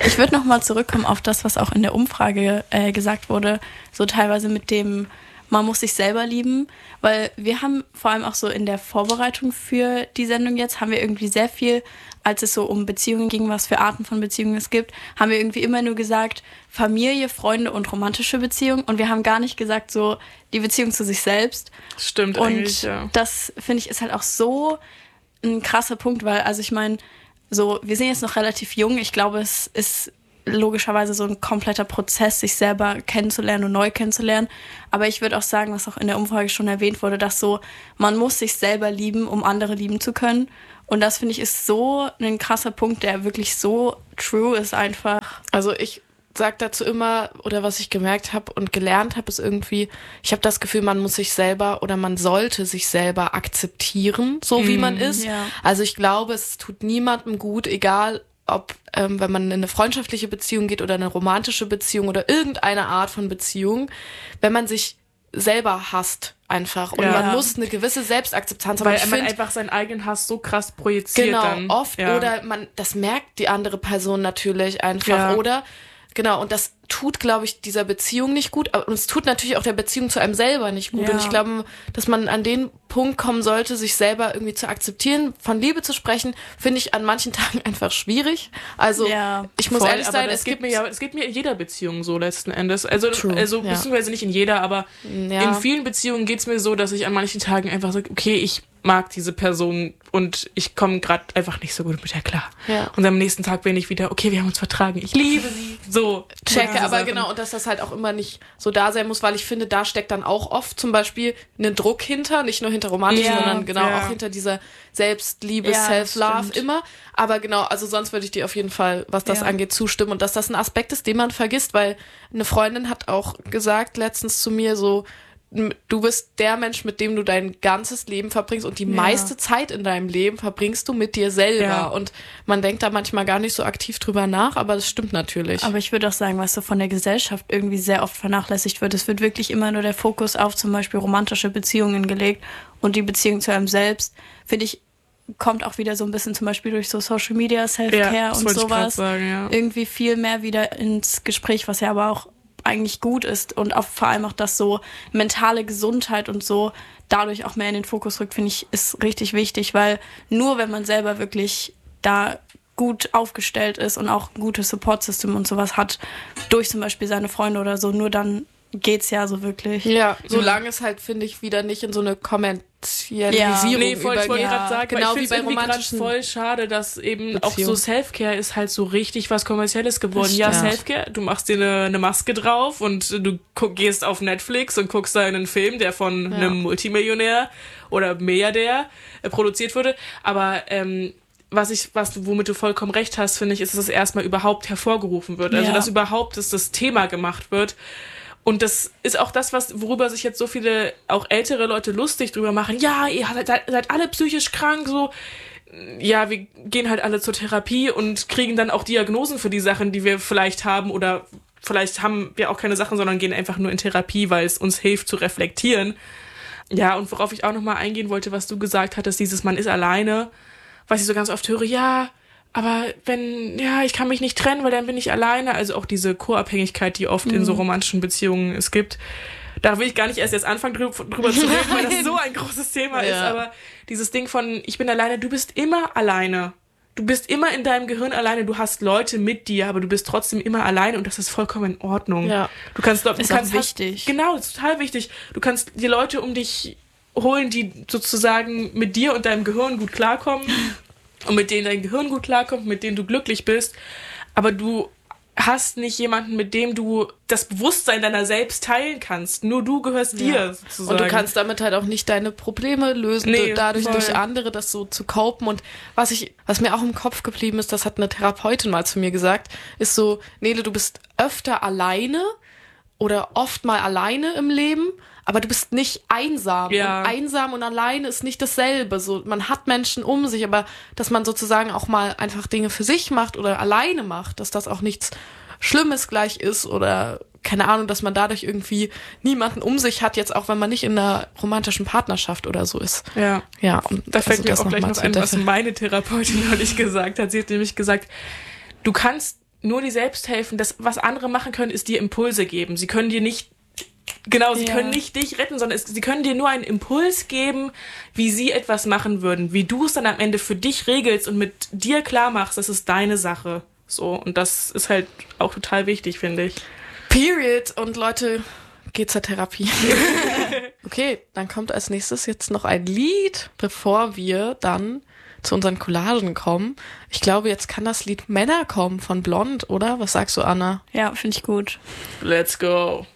Ich würde nochmal zurückkommen auf das, was auch in der Umfrage gesagt wurde, so teilweise mit dem, man muss sich selber lieben, weil wir haben vor allem auch so in der Vorbereitung für die Sendung jetzt, haben wir irgendwie sehr viel, als es so um Beziehungen ging, was für Arten von Beziehungen es gibt, haben wir irgendwie immer nur gesagt, Familie, Freunde und romantische Beziehungen, und wir haben gar nicht gesagt so die Beziehung zu sich selbst. Stimmt und eigentlich, ja. Und das, finde ich, ist halt auch so ein krasser Punkt, weil, also ich meine, so, wir sind jetzt noch relativ jung, ich glaube, es ist logischerweise so ein kompletter Prozess, sich selber kennenzulernen und neu kennenzulernen. Aber ich würde auch sagen, was auch in der Umfrage schon erwähnt wurde, dass so, man muss sich selber lieben, um andere lieben zu können. Und das, finde ich, ist so ein krasser Punkt, der wirklich so true ist einfach. Also ich sag dazu immer, oder was ich gemerkt habe und gelernt habe, ist irgendwie, ich habe das Gefühl, man muss sich selber oder man sollte sich selber akzeptieren, so wie man ist. Ja. Also ich glaube, es tut niemandem gut, egal ob, wenn man in eine freundschaftliche Beziehung geht oder eine romantische Beziehung oder irgendeine Art von Beziehung, wenn man sich selber hasst einfach. Und man muss eine gewisse Selbstakzeptanz haben. Weil man einfach seinen eigenen Hass so krass projiziert dann. Genau, oft. Ja. Oder das merkt die andere Person natürlich einfach. Ja. Oder, genau, und das tut, glaube ich, dieser Beziehung nicht gut. Und es tut natürlich auch der Beziehung zu einem selber nicht gut. Ja. Und ich glaube, dass man an den Punkt kommen sollte, sich selber irgendwie zu akzeptieren, von Liebe zu sprechen, finde ich an manchen Tagen einfach schwierig. Also ich muss ehrlich sein, es geht mir in jeder Beziehung so letzten Endes. Also beziehungsweise nicht in jeder, aber in vielen Beziehungen geht's mir so, dass ich an manchen Tagen einfach sage, okay, ich mag diese Person und ich komme gerade einfach nicht so gut mit ihr klar. Ja. Und am nächsten Tag bin ich wieder, okay, wir haben uns vertragen, ich liebe sie. So. Checke, aber genau, und dass das halt auch immer nicht so da sein muss, weil ich finde, da steckt dann auch oft zum Beispiel ein Druck hinter, nicht nur hinter Romantik, sondern auch hinter dieser Selbstliebe, Self-Love immer. Aber genau, also sonst würde ich dir auf jeden Fall, was das angeht, zustimmen. Und dass das ein Aspekt ist, den man vergisst, weil eine Freundin hat auch gesagt letztens zu mir so, du bist der Mensch, mit dem du dein ganzes Leben verbringst und die meiste Zeit in deinem Leben verbringst du mit dir selber. Ja. Und man denkt da manchmal gar nicht so aktiv drüber nach, aber das stimmt natürlich. Aber ich würde auch sagen, was so von der Gesellschaft irgendwie sehr oft vernachlässigt wird, es wird wirklich immer nur der Fokus auf zum Beispiel romantische Beziehungen gelegt und die Beziehung zu einem selbst, finde ich, kommt auch wieder so ein bisschen zum Beispiel durch so Social Media, Self-Care und sowas. Irgendwie viel mehr wieder ins Gespräch, was ja aber auch eigentlich gut ist und auch vor allem auch, dass so mentale Gesundheit und so dadurch auch mehr in den Fokus rückt, finde ich, ist richtig wichtig, weil nur wenn man selber wirklich da gut aufgestellt ist und auch ein gutes Support-System und sowas hat, durch zum Beispiel seine Freunde oder so, nur dann geht's ja so wirklich. Ja, solange es halt, finde ich, wieder nicht in so eine Kommerzialisierung ich wollte gerade sagen, genau wie bei romantischen voll schade, dass eben Beziehung. Auch so Selfcare ist halt so richtig was Kommerzielles geworden. Ja, Selfcare, du machst dir eine Maske drauf und du gehst auf Netflix und guckst da einen Film, der von einem Multimillionär oder Milliardär produziert wurde. Aber womit du vollkommen recht hast, finde ich, ist, dass es erstmal überhaupt hervorgerufen wird. Also, dass überhaupt das Thema gemacht wird. Und das ist auch das, worüber sich jetzt so viele, auch ältere Leute lustig drüber machen. Ja, ihr seid alle psychisch krank, so. Ja, wir gehen halt alle zur Therapie und kriegen dann auch Diagnosen für die Sachen, die wir vielleicht haben, oder vielleicht haben wir auch keine Sachen, sondern gehen einfach nur in Therapie, weil es uns hilft zu reflektieren. Ja, und worauf ich auch nochmal eingehen wollte, was du gesagt hattest, dieses Man ist alleine, was ich so ganz oft höre, aber ich kann mich nicht trennen, weil dann bin ich alleine. Also auch diese Co-Abhängigkeit, die oft in so romantischen Beziehungen es gibt. Da will ich gar nicht erst jetzt anfangen, drüber zu reden, weil das so ein großes Thema ist. Aber dieses Ding von, ich bin alleine, du bist immer alleine. Du bist immer in deinem Gehirn alleine. Du hast Leute mit dir, aber du bist trotzdem immer alleine und das ist vollkommen in Ordnung. Ja. Das ist auch wichtig. Genau, das ist total wichtig. Du kannst die Leute um dich holen, die sozusagen mit dir und deinem Gehirn gut klarkommen. Und mit denen dein Gehirn gut klarkommt, mit denen du glücklich bist. Aber du hast nicht jemanden, mit dem du das Bewusstsein deiner selbst teilen kannst. Nur du gehörst dir, sozusagen. Und du kannst damit halt auch nicht deine Probleme lösen, dadurch durch andere das so zu copen. Und was mir auch im Kopf geblieben ist, das hat eine Therapeutin mal zu mir gesagt, ist so, Nele, du bist öfter alleine oder oft mal alleine im Leben, aber du bist nicht einsam. Ja. Und einsam und alleine ist nicht dasselbe. So, man hat Menschen um sich, aber dass man sozusagen auch mal einfach Dinge für sich macht oder alleine macht, dass das auch nichts Schlimmes gleich ist oder keine Ahnung, dass man dadurch irgendwie niemanden um sich hat, jetzt auch wenn man nicht in einer romantischen Partnerschaft oder so ist. Ja. Ja. Und da fällt mir auch gleich noch ein, was meine Therapeutin neulich gesagt hat. Sie hat nämlich gesagt, du kannst nur dir selbst helfen. Das, was andere machen können, ist dir Impulse geben. Sie können dir nicht, sie können nicht dich retten, sondern sie können dir nur einen Impuls geben, wie sie etwas machen würden. Wie du es dann am Ende für dich regelst und mit dir klar machst, das ist deine Sache. So, und das ist halt auch total wichtig, finde ich. Period. Und Leute, geht zur Therapie. Okay, dann kommt als nächstes jetzt noch ein Lied, bevor wir dann zu unseren Collagen kommen. Ich glaube, jetzt kann das Lied Männer kommen von Blond, oder? Was sagst du, Anna? Ja, finde ich gut. Let's go.